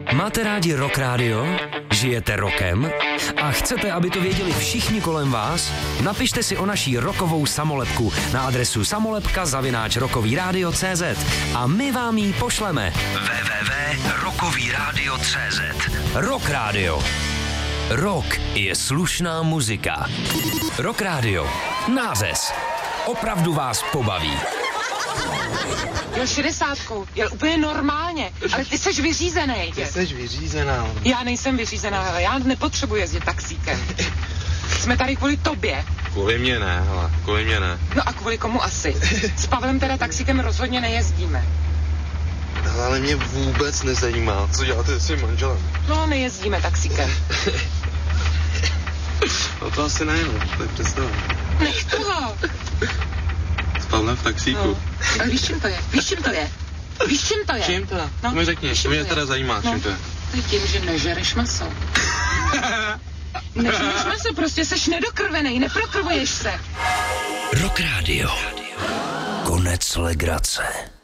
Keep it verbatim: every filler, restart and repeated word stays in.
Máte rádi Rock Radio? Žijete rokem? A chcete, aby to věděli všichni kolem vás? Napište si o naší rokovou samolepku na adresu samolepka zavináč rokový rádio tečka cé zet a my vám ji pošleme. w w w tečka rokový rádio tečka cé zet. Rock Radio. Rock je slušná muzika. Rock Radio. Nářez. Opravdu vás pobaví. Jel šedesátkou, jel úplně normálně, ale ty seš vyřízenej. Ty seš vyřízená. Já nejsem vyřízená, hele, já nepotřebuji jezdit taxíkem. Jsme tady kvůli tobě. Kvůli mě ne, hele, kvůli mě ne. No a kvůli komu asi? S Pavlem teda taxíkem rozhodně nejezdíme. Hele, ale mě vůbec nezajímá, co děláte se svým manželem. No, nejezdíme taxíkem. No to asi ne, no, to je představa. Nech toho. S Pavlem v taxíku. No. Ale víš, čím to je? Víš, čím to je? Víš, čím to je? Čím to je? No, to mi řekni, to mě teda zajímá, no. čím to je. To je tím, že nežereš maso. Nežereš maso, prostě seš nedokrvenej, neprokrvuješ se. Rock Radio. Konec legrace.